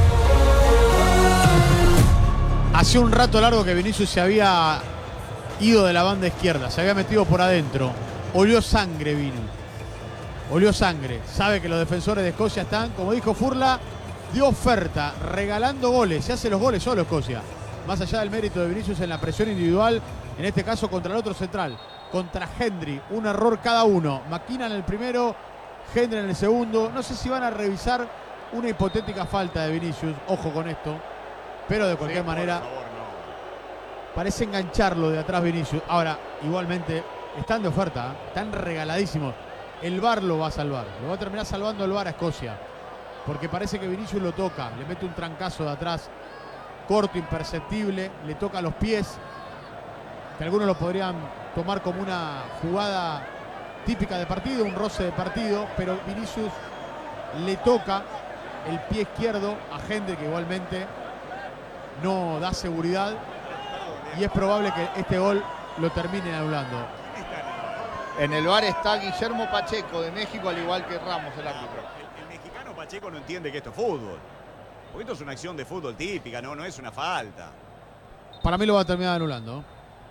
Hace un rato largo que Vinicius se había ido de la banda izquierda, se había metido por adentro. Olió sangre Vini, olió sangre. Sabe que los defensores de Escocia están, como dijo Furla, de oferta, regalando goles. Se hace los goles solo Escocia. Más allá del mérito de Vinicius en la presión individual, en este caso contra el otro central, contra Hendry, un error cada uno. Maquina en el primero, Hendry en el segundo. No sé si van a revisar una hipotética falta de Vinicius, ojo con esto, pero de cualquier sí, manera favor, no. Parece engancharlo de atrás Vinicius. Ahora, igualmente, están de oferta, ¿eh? Están regaladísimos. El V A R lo va a salvar, lo va a terminar salvando el V A R a Escocia, porque parece que Vinicius lo toca, le mete un trancazo de atrás, corto, imperceptible, le toca los pies, que algunos lo podrían tomar como una jugada típica de partido, un roce de partido, pero Vinicius le toca el pie izquierdo a Hendry, que igualmente no da seguridad, y es probable que este gol lo terminen anulando. En el V A R está Guillermo Pacheco de México, al igual que Ramos, el árbitro. El, el mexicano Pacheco no entiende que esto es fútbol. Porque esto es una acción de fútbol típica, no, no es una falta. Para mí lo va a terminar anulando.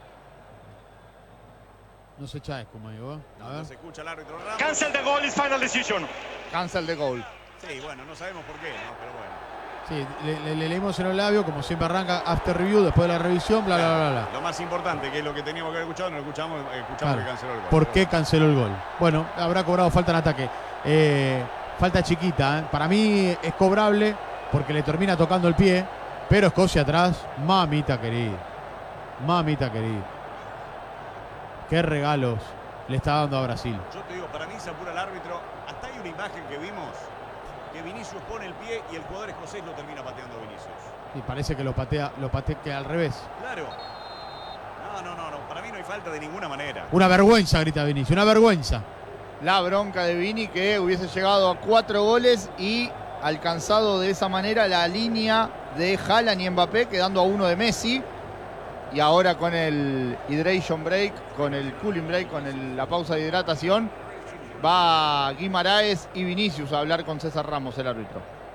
No se echa como digo. No, no se escucha el árbitro Ramos. Cancel the goal is final decision. Cancel the goal. Sí, bueno, no sabemos por qué, ¿no? Pero bueno. Sí, le, le, le leímos en el labio, como siempre arranca after review, después de la revisión, bla, bla, bla, bla. Lo más importante, que es lo que teníamos que haber escuchado, no lo escuchamos, escuchamos claro. Que canceló el gol. ¿Por qué canceló el gol? Bueno, habrá cobrado falta en ataque. Eh, falta chiquita, ¿eh? Para mí es cobrable porque le termina tocando el pie, pero Escocia atrás, mamita querida. Mamita querida. Qué regalos le está dando a Brasil. Yo te digo, para mí se apura el árbitro. Hasta hay una imagen que vimos que Vinicius pone el pie y el jugador escocés lo termina pateando a Vinicius. Y parece que lo patea, lo patea que al revés. Claro. No, no, no, no. Para mí no hay falta de ninguna manera. Una vergüenza, grita Vinicius, una vergüenza. La bronca de Vini, que hubiese llegado a cuatro goles y alcanzado de esa manera la línea de Haaland y Mbappé, quedando a uno de Messi. Y ahora con el hydration break, con el cooling break, con el, la pausa de hidratación, va Guimaraes y Vinicius a hablar con César Ramos, el árbitro.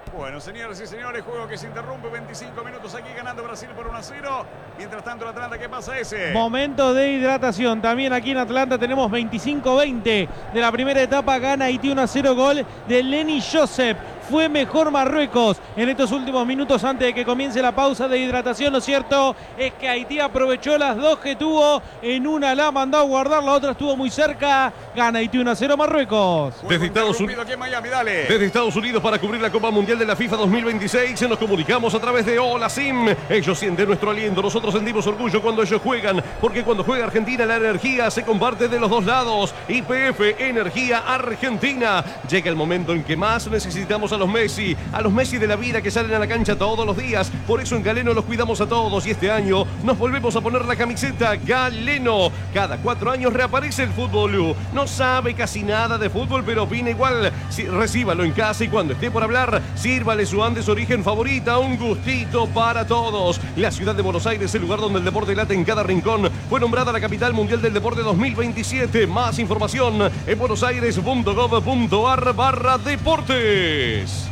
Bueno, señoras y señores, juego que se interrumpe, veinticinco minutos aquí ganando Brasil por uno a cero. Mientras tanto, el Atlanta, ¿qué pasa ese? Momento de hidratación. También aquí en Atlanta tenemos veinticinco veinte de la primera etapa. Gana Haití uno a cero, gol de Lenny Joseph. Fue mejor Marruecos en estos últimos minutos antes de que comience la pausa de hidratación. Lo cierto es que Haití aprovechó las dos que tuvo. En una la mandó a guardar, la otra estuvo muy cerca. Gana Haití uno a cero Marruecos. Desde Estados, Unidos, aquí en Miami, dale. desde Estados Unidos para cubrir la Copa Mundial de la FIFA dos mil veintiséis nos comunicamos a través de Hola Sim. Ellos sienten nuestro aliento, nosotros sentimos orgullo cuando ellos juegan, porque cuando juega Argentina la energía se comparte de los dos lados. Y P F Energía Argentina. Llega el momento en que más necesitamos a los Messi, a los Messi de la vida que salen a la cancha todos los días. Por eso en Galeno los cuidamos a todos y este año nos volvemos a poner la camiseta Galeno. Cada cuatro años reaparece el fútbol. No sabe casi nada de fútbol, pero opina igual. Si, recíbalo en casa y cuando esté por hablar, sírvale su Andes Origen favorita. Un gustito para todos. La ciudad de Buenos Aires, el lugar donde el deporte late en cada rincón, fue nombrada la capital mundial del deporte dos mil veintisiete. Más información en buenosaires punto gov punto ar barra deportes.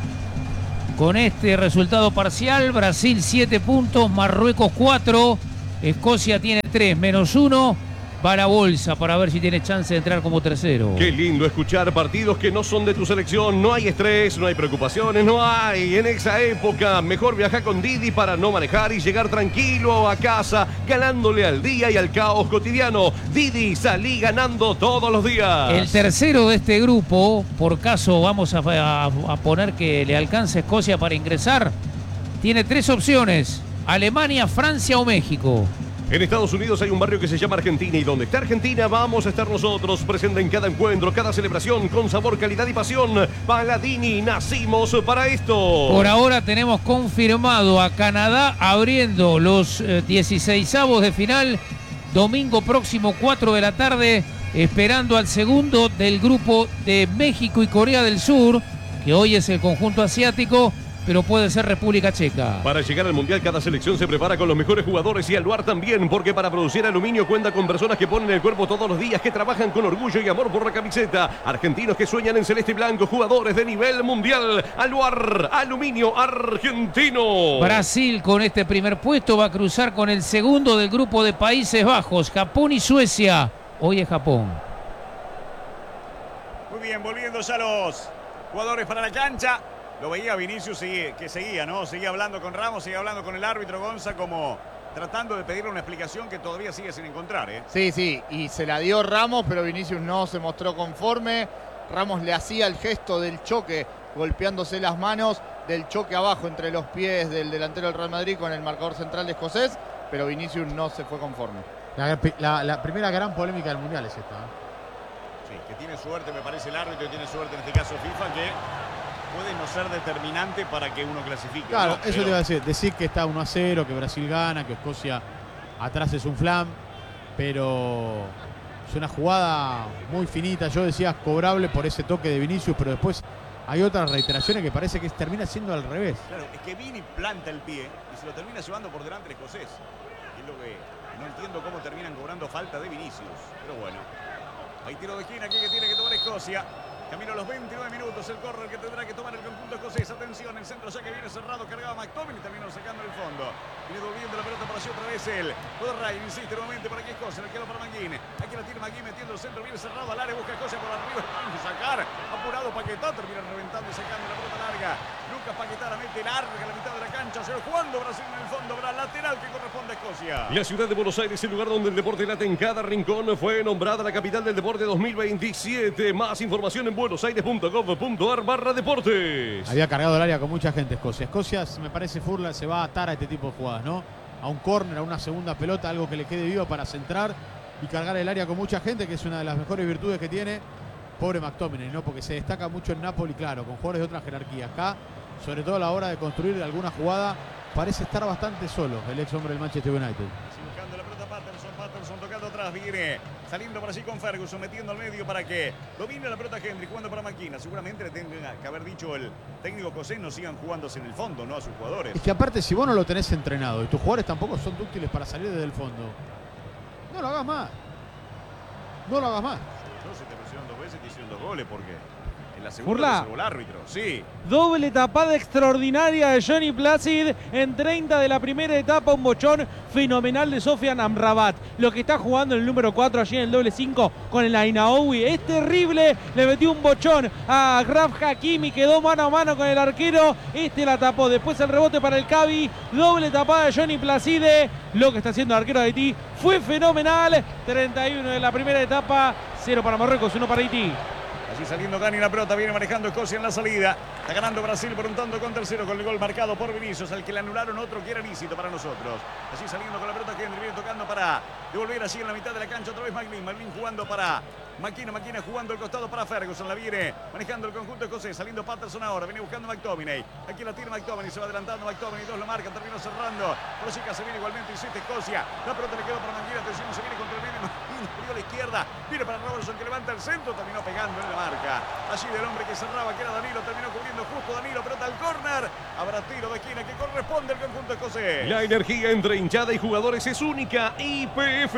Con este resultado parcial, Brasil siete puntos, Marruecos cuatro, Escocia tiene tres, menos uno. Va a la bolsa para ver si tiene chance de entrar como tercero. Qué lindo escuchar partidos que no son de tu selección. No hay estrés, no hay preocupaciones, no hay. En esa época, mejor viajar con Didi para no manejar y llegar tranquilo a casa, ganándole al día y al caos cotidiano. Didi, salí ganando todos los días. El tercero de este grupo, por caso vamos a, a, a poner que le alcance a Escocia para ingresar, tiene tres opciones: Alemania, Francia o México. En Estados Unidos hay un barrio que se llama Argentina y donde está Argentina vamos a estar nosotros, presente en cada encuentro, cada celebración, con sabor, calidad y pasión. Paladini, nacimos para esto. Por ahora tenemos confirmado a Canadá abriendo los eh, dieciseisavos de final, domingo próximo cuatro de la tarde, esperando al segundo del grupo de México y Corea del Sur, que hoy es el conjunto asiático, pero puede ser República Checa. Para llegar al Mundial, cada selección se prepara con los mejores jugadores y Aluar también, porque para producir aluminio cuenta con personas que ponen el cuerpo todos los días, que trabajan con orgullo y amor por la camiseta. Argentinos que sueñan en celeste y blanco, jugadores de nivel mundial. Aluar, aluminio argentino. Brasil con este primer puesto va a cruzar con el segundo del grupo de Países Bajos, Japón y Suecia. Hoy es Japón. Muy bien, volviendo ya los jugadores para la cancha. Lo veía Vinicius que seguía, ¿no? Seguía hablando con Ramos, seguía hablando con el árbitro Gonza, como tratando de pedirle una explicación que todavía sigue sin encontrar, ¿eh? Sí, sí, y se la dio Ramos, pero Vinicius no se mostró conforme. Ramos le hacía el gesto del choque, golpeándose las manos, del choque abajo entre los pies del delantero del Real Madrid con el marcador central de escocés, pero Vinicius no se fue conforme. La, la, la primera gran polémica del Mundial es esta, ¿eh? Sí, que tiene suerte, me parece el árbitro, y tiene suerte en este caso FIFA, que puede no ser determinante para que uno clasifique. Claro, ¿no? eso Pero... te iba a decir. Decir que está uno a cero, que Brasil gana, que Escocia atrás es un flam, pero es una jugada muy finita. Yo decía cobrable por ese toque de Vinicius, pero después hay otras reiteraciones que parece que termina siendo al revés. Claro, es que Vini planta el pie y se lo termina llevando por delante el escocés. Y es lo que no entiendo cómo terminan cobrando falta de Vinicius. Pero bueno, hay tiro de esquina aquí que tiene que tomar Escocia. Camino a los veintinueve minutos, el córner que tendrá que tomar el conjunto escocés. Atención, el centro ya que viene cerrado, cargaba McTominay y terminó sacando el fondo. Viene devolviendo la pelota para sí otra vez él. Todo Ryan insiste nuevamente para aquí Escocia, el queda para Manguín. Aquí la tiene Manguín metiendo el centro, viene cerrado al área, busca Escocia por arriba, y sacar. Apurado Paquetá, termina reventando y sacando la pelota larga. Lucas Paquetá la mete larga a la mitad de la cancha. Se jugando Brasil en el fondo, habrá lateral que corresponde a Escocia. La ciudad de Buenos Aires, el lugar donde el deporte late en cada rincón, fue nombrada la capital del deporte dos mil veintisiete. Más información en buenosaires punto gov punto ar barra deportes. Había cargado el área con mucha gente Escocia. Escocia, me parece, Furla se va a atar a este tipo de jugadas, ¿no? A un córner, a una segunda pelota, algo que le quede vivo para centrar y cargar el área con mucha gente, que es una de las mejores virtudes que tiene. Pobre McTominay, ¿no? Porque se destaca mucho en Napoli, claro, con jugadores de otra jerarquía. Acá, sobre todo a la hora de construir alguna jugada, parece estar bastante solo el ex hombre del Manchester United. Buscando la pelota Patterson, Patterson tocando atrás, viene saliendo por allí con Ferguson, metiendo al medio para que domine la pelota Henry, jugando para Maquina. Seguramente le tenga que haber dicho el técnico escocés, no sigan jugándose en el fondo, ¿no? A sus jugadores. Es que aparte, si vos no lo tenés entrenado y tus jugadores tampoco son dúctiles para salir desde el fondo, no lo hagas más. No lo hagas más. Yo, si te presionan dos veces, te hicieron dos goles, porque En la segunda Furla. reservó el árbitro, sí. Doble tapada extraordinaria de Johnny Placid en treinta de la primera etapa, un bochón fenomenal de Sofian Amrabat. Lo que está jugando el número cuatro allí en el doble cinco con el Ainaoui es terrible. Le metió un bochón a Graf Hakimi, quedó mano a mano con el arquero. Este la tapó, después el rebote para el Cavi. Doble tapada de Johnny Placide. Lo que está haciendo el arquero de Haití fue fenomenal. treinta y uno de la primera etapa, cero para Marruecos, uno para Haití. Allí saliendo Dani, la pelota viene manejando Escocia en la salida. Está ganando Brasil por un tanto contra el cero con el gol marcado por Vinicius, al que le anularon otro que era lícito para nosotros. Allí saliendo con la pelota Kendrick, viene tocando para devolver allí en la mitad de la cancha otra vez McLean. McLean jugando para Maquina, Maquina jugando el costado para Ferguson. La viene manejando el conjunto escocés. Saliendo Patterson ahora, viene buscando McTominay. Aquí la tira McTominay, se va adelantando McTominay. Dos lo marca, terminó cerrando. Prosica se viene igualmente, insiste Escocia. La pelota le quedó para Maquina, atención, se viene contra el medio. Maquina abrió a la izquierda. Viene para Robertson que levanta el centro, terminó pegando en la marca. Allí del hombre que cerraba, que era Danilo, terminó cubriendo justo Danilo, pelota al córner. Habrá tiro de esquina que corresponde al conjunto escocés. La energía entre hinchada y jugadores es única. I P F.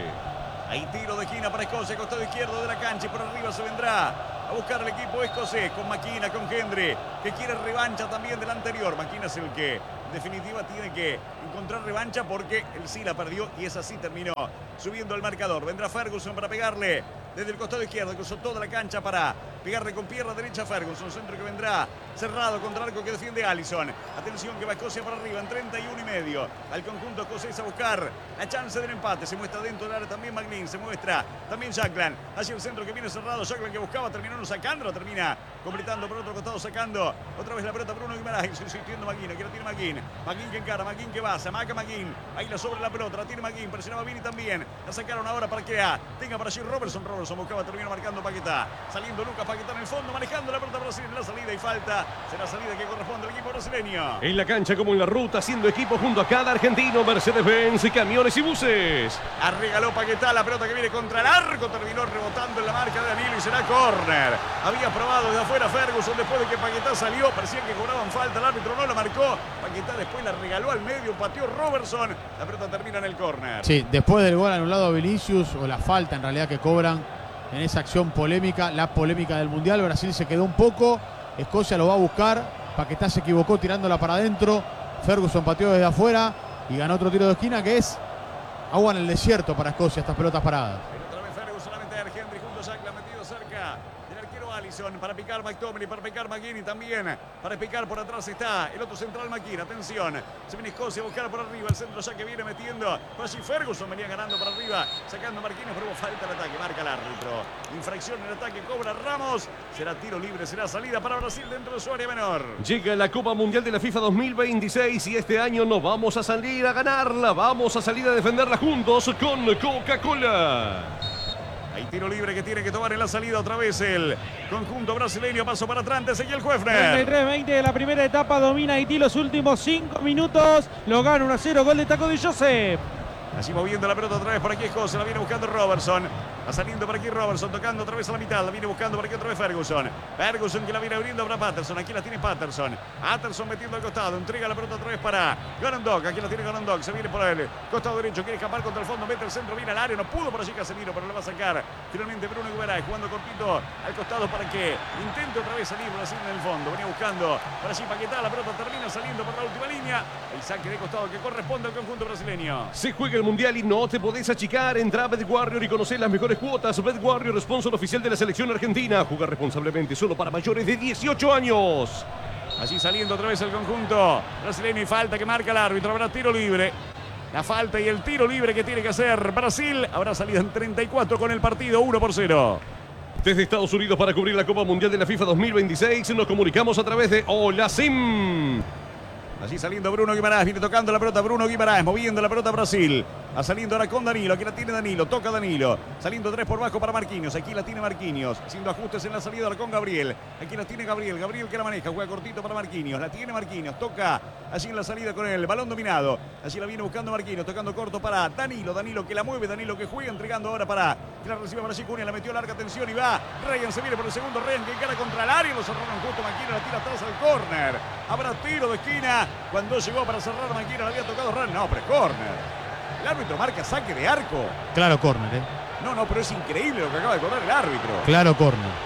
Hay tiro de esquina para Escocia, costado izquierdo de la cancha y por arriba se vendrá a buscar el equipo escocés con Maquina, con Hendry, que quiere revancha también del anterior. Maquina es el que en definitiva tiene que encontrar revancha porque él sí la perdió y es así, terminó subiendo el marcador. Vendrá Ferguson para pegarle desde el costado izquierdo, cruzó toda la cancha para pegarle con pierna derecha a Ferguson. Centro que vendrá cerrado contra el arco que defiende Alisson. Atención que va Escocia para arriba en treinta y uno y medio. Al conjunto escocés a buscar la chance del empate. Se muestra dentro del área también McLean, se muestra también Jackland. Hacia el centro que viene cerrado. Jackland que buscaba, terminó no sacando, lo termina completando por otro costado, sacando otra vez la pelota Bruno Guimaraes, insistiendo Maquina, que la tiene Maquin. Maquin que encara, Maquin que va, se amaca Maquin. Ahí la sobre la pelota, la tiene Maquin, presionaba Vini también. La sacaron ahora para que a, tenga para allí Robertson. Robertson buscaba, termina marcando Paquetá. Saliendo Lucas Paquetá en el fondo, manejando la pelota Brasil en la salida y falta. Será salida que corresponde al equipo brasileño. En la cancha como en la ruta, haciendo equipo junto a cada argentino, Mercedes-Benz, camiones y buses. Arregaló Paquetá, la pelota que viene contra el arco, terminó rebotando en la marca de Danilo y será córner. Había probado desde afuera Ferguson después de que Paquetá salió, parecía que cobraban falta, el árbitro no la marcó. Paquetá después la regaló al medio, pateó Robertson, la pelota termina en el córner. Sí, después del gol anulado a Vinicius, o la falta en realidad que cobran en esa acción polémica, la polémica del Mundial, Brasil se quedó un poco, Escocia lo va a buscar, Paquetá se equivocó tirándola para adentro, Ferguson pateó desde afuera y ganó otro tiro de esquina que es agua en el desierto para Escocia, estas pelotas paradas. Pero otra vez Ferguson a meter, Hendry junto a Jack, la ha metido cerca del arquero Alisson, para picar McTominay, para picar McGinn también, para picar por atrás está el otro central McGinn, atención, se viene Escocia a buscar por arriba, el centro ya que viene metiendo, por allí Ferguson venía ganando por arriba, sacando Marquinhos, pero hubo falta el ataque, marca el árbitro, infracción en el ataque, cobra Ramos, será tiro libre, será salida para Brasil dentro de su área menor. Llega la Copa Mundial de la FIFA dos mil veintiséis y este año no vamos a salir a ganarla, vamos a salir a defenderla juntos con Coca-Cola. Hay tiro libre que tiene que tomar en la salida otra vez el conjunto brasileño. Paso para atrás, Ezequiel treinta y Huefner. tres veinte de la primera etapa, domina Haití los últimos cinco minutos. Lo gana uno a cero, gol de taco de Joseph. Allí moviendo la pelota otra vez por aquí Escocia, la viene buscando Robertson. Va saliendo por aquí Robertson, tocando otra vez a la mitad, la viene buscando por aquí otra vez Ferguson. Ferguson que la viene abriendo para Patterson, aquí la tiene Patterson. Patterson metiendo al costado, entrega la pelota otra vez para Garandog, aquí la tiene Garandog, se viene por el costado derecho, quiere escapar contra el fondo, mete el centro, viene al área, no pudo por allí Casemiro, pero le va a sacar finalmente Bruno Guimaraes, jugando cortito al costado para que intente otra vez salir Brasil en el fondo. Venía buscando por allí Paquetá, la pelota termina saliendo por la última línea. El saque de costado que corresponde al conjunto brasileño. Se juega el Mundial y no te podés achicar. Entra a BetWarrior y conocer las mejores cuotas. BetWarrior, sponsor oficial de la selección argentina. Juega responsablemente, solo para mayores de dieciocho años. Allí saliendo otra vez el conjunto brasileño y falta que marca el árbitro. Habrá tiro libre. La falta y el tiro libre que tiene que hacer Brasil. Habrá salido en treinta y cuatro con el partido, uno por cero. Desde Estados Unidos para cubrir la Copa Mundial de la FIFA dos mil veintiséis nos comunicamos a través de Hola Sim. Allí saliendo Bruno Guimaraes, viene tocando la pelota Bruno Guimaraes, moviendo la pelota Brasil. Va saliendo ahora con Danilo, aquí la tiene Danilo, toca Danilo. Saliendo tres por bajo para Marquinhos, aquí la tiene Marquinhos. Haciendo ajustes en la salida ahora con Gabriel. Aquí la tiene Gabriel, Gabriel que la maneja, juega cortito para Marquinhos. La tiene Marquinhos, toca allí en la salida con el balón dominado. Allí la viene buscando Marquinhos, tocando corto para Danilo. Danilo que la mueve, Danilo que juega, entregando ahora para que la reciba para Chicunia. La metió larga tensión y va. Ryan se viene por el segundo, Ryan que encara contra el área. Lo cerraron justo Marquinhos, la tira atrás al córner. Habrá tiro de esquina. Cuando llegó para cerrar Marquinhos, la había tocado Ryan. No, pero es córner. El árbitro marca saque de arco. Claro córner, ¿eh? No, no, pero es increíble lo que acaba de cobrar el árbitro. Claro córner.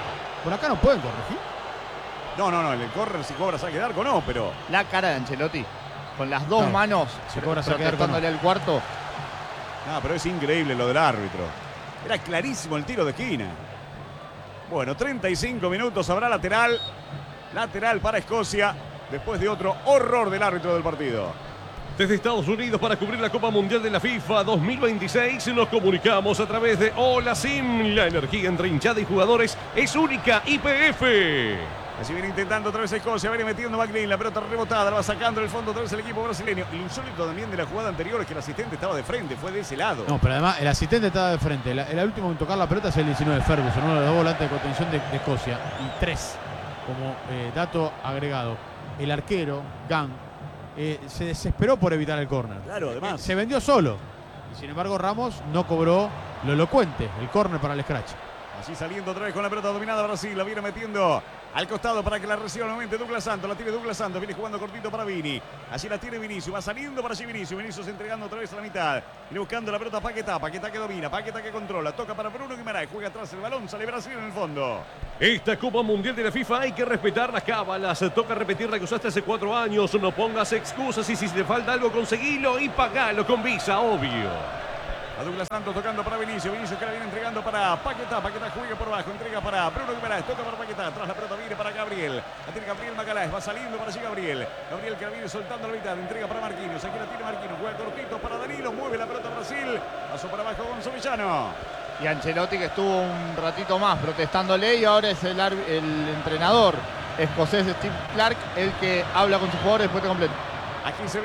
Por acá no pueden corregir. No, no, no, el córner si cobra saque de arco no, pero... La cara de Ancelotti, con las dos No, manos, se cobra saque de arco, protestándole al cuarto. No, pero es increíble lo del árbitro. Era clarísimo el tiro de esquina. Bueno, treinta y cinco minutos, habrá lateral. Lateral para Escocia, después de otro horror del árbitro del partido. Desde Estados Unidos para cubrir la Copa Mundial de la FIFA dos mil veintiséis nos comunicamos a través de Hola Sim. La energía entre hinchada y jugadores es única. Y P F. Así viene intentando otra vez Escocia, viene metiendo McLean, la pelota rebotada, la va sacando en el fondo otra vez el equipo brasileño. El insólito también de la jugada anterior es que el asistente estaba de frente, fue de ese lado. No, pero además el asistente estaba de frente. El, el último en tocar la pelota es el diecinueve, Ferguson, uno de los dos volantes de contención de, de Escocia. Y tres, como eh, dato agregado, el arquero, Gang, eh, se desesperó por evitar el córner. Claro, además. Se vendió solo. Y sin embargo Ramos no cobró lo elocuente, el córner para el scratch. Así saliendo otra vez con la pelota dominada Brasil, la viene metiendo al costado para que la reciba nuevamente Douglas Santos, la tiene Douglas Santos, viene jugando cortito para Vini, así la tiene Vinicius, va saliendo para allí Vinicius, Vinicius entregando otra vez a la mitad, viene buscando la pelota Paquetá, Paquetá que domina, Paquetá que controla, toca para Bruno Guimaraes, juega atrás el balón, sale Brasil en el fondo. Esta Copa Mundial de la FIFA hay que respetar las cábalas. Toca repetir la que usaste hace cuatro años. No pongas excusas y si te falta algo conseguilo y pagalo con Visa, obvio. A Douglas Santos tocando para Vinicius, Vinicius que la viene entregando para Paquetá, Paquetá juega por abajo, entrega para Bruno Guimaraes, toca para Paquetá, atrás la pelota viene para Gabriel, la tiene Gabriel Magalhães, va saliendo para allí Gabriel, Gabriel que la viene soltando a la mitad, entrega para Marquinhos, aquí la tiene Marquinhos, juega cortito para Danilo, mueve la pelota Brasil, pasó para abajo Gonzo Villano. Y Ancelotti que estuvo un ratito más protestándole y ahora es el, el entrenador escocés Steve Clarke el que habla con sus jugadores después de completo. Aquí se